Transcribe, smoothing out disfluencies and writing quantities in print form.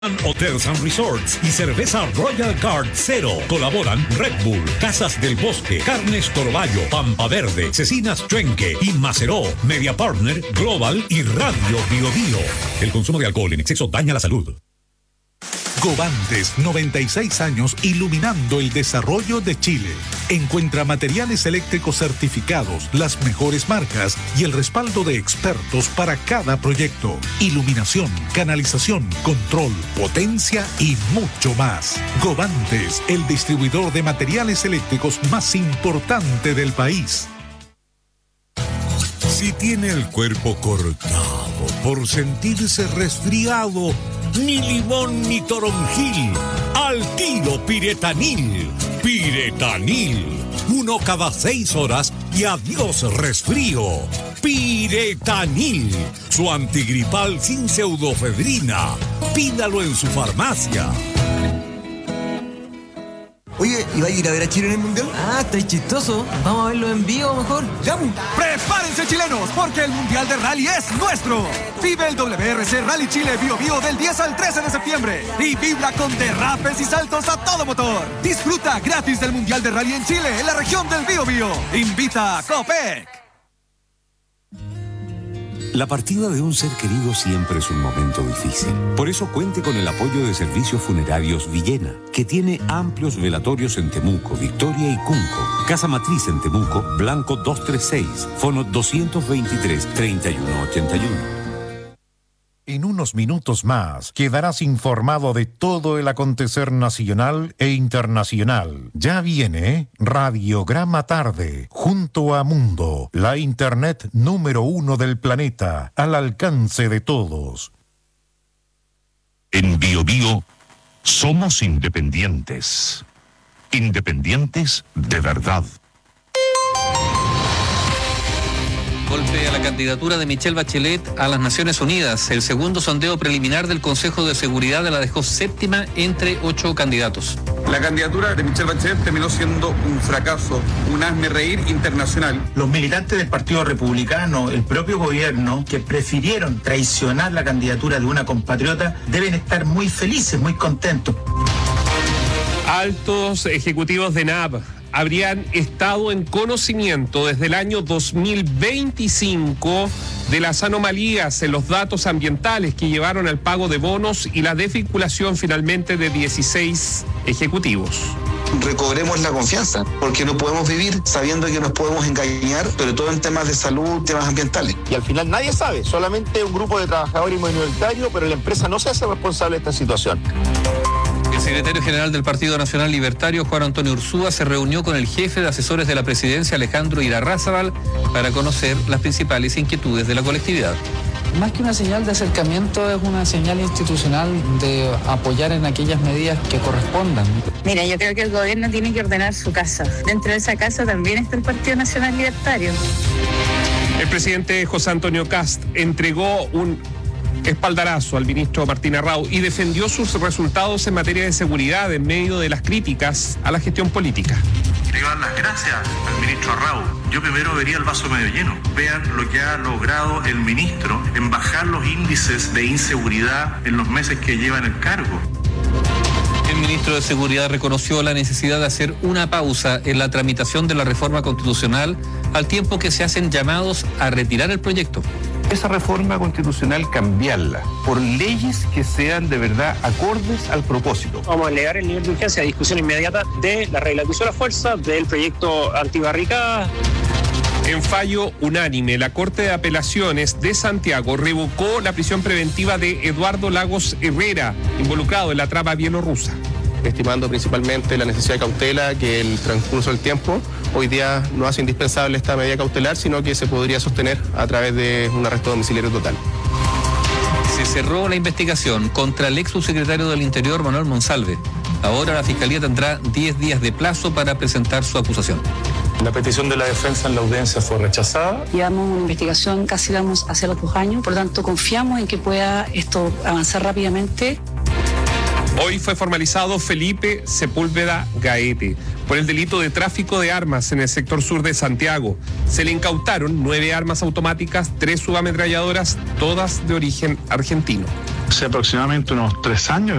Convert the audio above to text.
Hotels and Resorts y cerveza Royal Guard Zero. Colaboran Red Bull, Casas del Bosque, Carnes Torballo, Pampa Verde, Cecinas Trenque y Maceró. Media Partner, Global y Radio Bio Bio. El consumo de alcohol en exceso daña la salud. Govantes, 96 años iluminando el desarrollo de Chile. Encuentra materiales eléctricos certificados, las mejores marcas y el respaldo de expertos para cada proyecto. Iluminación, canalización, control, potencia y mucho más. Govantes, el distribuidor de materiales eléctricos más importante del país. Si tiene el cuerpo cortado por sentirse resfriado, ni limón ni toronjil, al tiro Piretanil. Piretanil, 1 cada 6 horas y adiós resfrío. Piretanil, su antigripal sin pseudofedrina. Pídalo en su farmacia. Oye, ¿y va a ir a ver a Chile en el Mundial? Ah, está chistoso. Vamos a verlo en vivo mejor. ¡Ya! ¡Prepárense, chilenos! Porque el Mundial de Rally es nuestro. Vive el WRC Rally Chile Bio Bio del 10 al 13 de septiembre. Y vibra con derrapes y saltos a todo motor. Disfruta gratis del Mundial de Rally en Chile, en la región del Bio Bio. Invita a Copec. La partida de un ser querido siempre es un momento difícil. Por eso cuente con el apoyo de Servicios Funerarios Villena, que tiene amplios velatorios en Temuco, Victoria y Cunco. Casa Matriz en Temuco, Blanco 236, Fono 223-3181. En unos minutos más quedarás informado de todo el acontecer nacional e internacional. Ya viene Radiograma Tarde, junto a Mundo, la internet número 1 del planeta, al alcance de todos. En Bio Bio somos independientes. Independientes de verdad. Golpe a la candidatura de Michelle Bachelet a las Naciones Unidas. El segundo sondeo preliminar del Consejo de Seguridad la dejó séptima entre 8 candidatos. La candidatura de Michelle Bachelet terminó siendo un fracaso, un hazmerreír internacional. Los militantes del Partido Republicano, el propio gobierno, que prefirieron traicionar la candidatura de una compatriota, deben estar muy felices, muy contentos. Altos ejecutivos de NAP habrían estado en conocimiento desde el año 2025 de las anomalías en los datos ambientales que llevaron al pago de bonos y la desvinculación finalmente de 16 ejecutivos. Recobremos la confianza, porque no podemos vivir sabiendo que nos podemos engañar, sobre todo en temas de salud, temas ambientales. Y al final nadie sabe, solamente un grupo de trabajadores minoritarios, pero la empresa no se hace responsable de esta situación. El secretario general del Partido Nacional Libertario, Juan Antonio Ursúa, se reunió con el jefe de asesores de la presidencia, Alejandro Irarrázaval, para conocer las principales inquietudes de la colectividad. Más que una señal de acercamiento, es una señal institucional de apoyar en aquellas medidas que correspondan. Mira, yo creo que el gobierno tiene que ordenar su casa. Dentro de esa casa también está el Partido Nacional Libertario. El presidente José Antonio Kast entregó un espaldarazo al ministro Martín Arrau y defendió sus resultados en materia de seguridad en medio de las críticas a la gestión política. Quiero dar las gracias al ministro Arrau. Yo primero vería el vaso medio lleno. Vean lo que ha logrado el ministro en bajar los índices de inseguridad en los meses que lleva en el cargo. El ministro de Seguridad reconoció la necesidad de hacer una pausa en la tramitación de la reforma constitucional al tiempo que se hacen llamados a retirar el proyecto. Esa reforma constitucional, cambiarla por leyes que sean de verdad acordes al propósito. Vamos a elevar el nivel de urgencia a discusión inmediata de la regla de uso de la fuerza, del proyecto antibarricadas. En fallo unánime, la Corte de Apelaciones de Santiago revocó la prisión preventiva de Eduardo Lagos Herrera, involucrado en la trama bielorrusa. Estimando principalmente la necesidad de cautela, que el transcurso del tiempo hoy día no hace indispensable esta medida cautelar, sino que se podría sostener a través de un arresto domiciliario total. Se cerró la investigación contra el ex subsecretario del Interior, Manuel Monsalve. Ahora la Fiscalía tendrá 10 días de plazo para presentar su acusación. La petición de la defensa en la audiencia fue rechazada. Llevamos una investigación, casi vamos hacia los 2 años, por lo tanto confiamos en que pueda esto avanzar rápidamente. Hoy fue formalizado Felipe Sepúlveda Gaete por el delito de tráfico de armas en el sector sur de Santiago. Se le incautaron 9 armas automáticas, 3 subametralladoras, todas de origen argentino. Hace aproximadamente unos 3 años